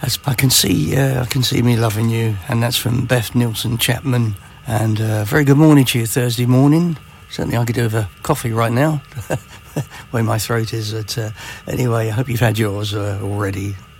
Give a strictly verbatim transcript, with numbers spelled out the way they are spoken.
That's, I can see, uh, I can see me loving you, and that's from Beth Nielsen Chapman. And uh, very good morning to you, Thursday morning. Certainly, I could do with a coffee right now, where my throat is. But uh, anyway, I hope you've had yours uh, already.